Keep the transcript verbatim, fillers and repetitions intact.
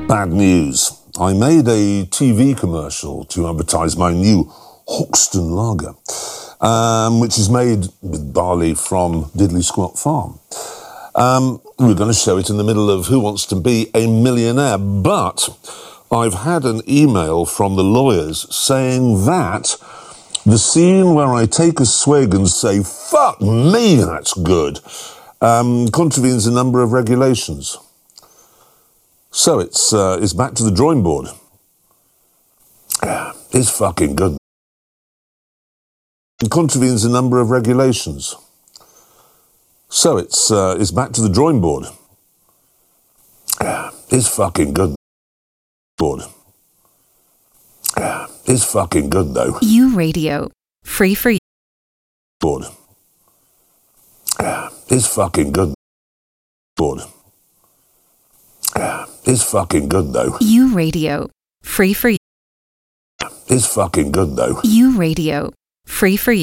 Bad news. I made a T V commercial to advertise my new Hoxton lager, um, which is made with barley from Diddley Squat Farm. Um, we're going to show it in the middle of Who Wants to Be a Millionaire, but I've had an email from the lawyers saying that the scene where I take a swig and say, fuck me, that's good, um, contravenes a number of regulations. So it's uh, it's back to the drawing board. It's fucking good. It contravenes a number of regulations. So it's uh, it's back to the drawing board. It's fucking good. Board. It's fucking good though. U Radio, free for you. Board. It's fucking good. Board. It's fucking good though. U Radio, free for you. It's fucking good though. U Radio, free for you.